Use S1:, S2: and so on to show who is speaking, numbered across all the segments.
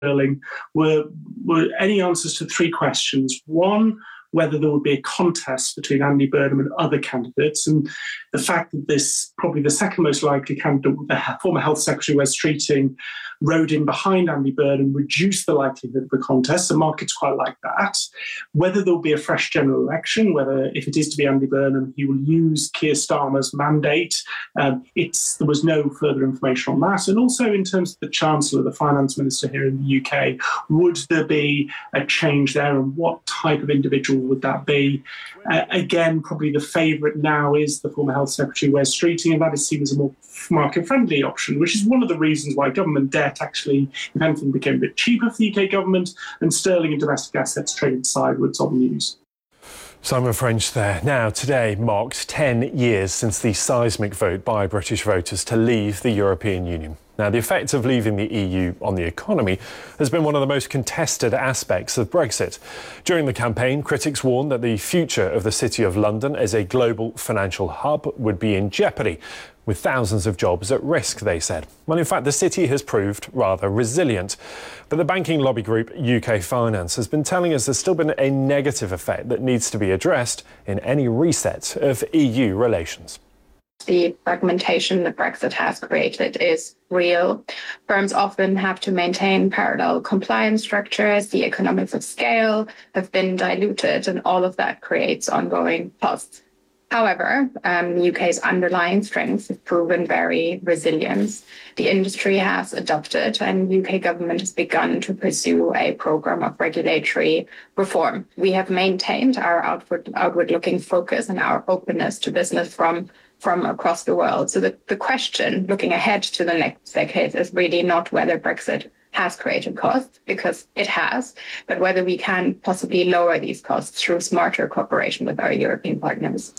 S1: Sterling were any answers to three questions. One, whether there would be a contest between Andy Burnham and other candidates, and the fact that this, probably the second most likely candidate, the former Health Secretary Wes Streeting, rode in behind Andy Burnham, reduced the likelihood of the contest. The markets quite like that. Whether there will be a fresh general election, whether if it is to be Andy Burnham, he will use Keir Starmer's mandate. There was no further information on that. And also in terms of the Chancellor, the Finance Minister here in the UK, would there be a change there, and what type of individual would that be? Again, probably the favourite now is the former Health Secretary Wes Streeting, and that is seen as a more market-friendly option, which is one of the reasons why government debt actually, if anything, became a bit cheaper for the UK government, and sterling and domestic assets traded sideways on the news.
S2: Simon French there. Now, today marked 10 years since the seismic vote by British voters to leave the European Union. Now, the effect of leaving the EU on the economy has been one of the most contested aspects of Brexit. During the campaign, critics warned that the future of the City of London as a global financial hub would be in jeopardy, with thousands of jobs at risk, they said. Well, in fact, the city has proved rather resilient. But the banking lobby group UK Finance has been telling us there's still been a negative effect that needs to be addressed in any reset of EU relations.
S3: The fragmentation that Brexit has created is real. Firms often have to maintain parallel compliance structures. The economies of scale have been diluted, and all of that creates ongoing costs. However, the UK's underlying strengths have proven very resilient. The industry has adopted, and the UK government has begun to pursue a programme of regulatory reform. We have maintained our outward-looking focus and our openness to business from across the world. So the question looking ahead to the next decade is really not whether Brexit has created costs, because it has, but whether we can possibly lower these costs through smarter cooperation with our European partners.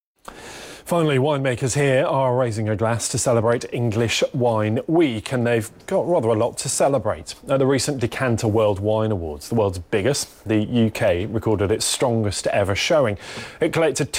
S2: Finally, winemakers here are raising a glass to celebrate English Wine Week, and they've got rather a lot to celebrate. At the recent Decanter World Wine Awards, the world's biggest, the UK recorded its strongest ever showing. It collected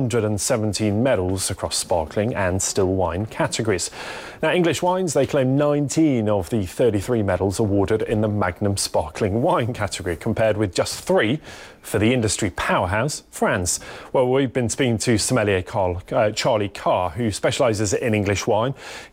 S2: 217 medals across sparkling and still wine categories. Now, English wines, they claim 19 of the 33 medals awarded in the Magnum Sparkling Wine category, compared with just 3 for the industry powerhouse, France. Well, we've been speaking to sommelier Charlie Carr, who specialises in English wine.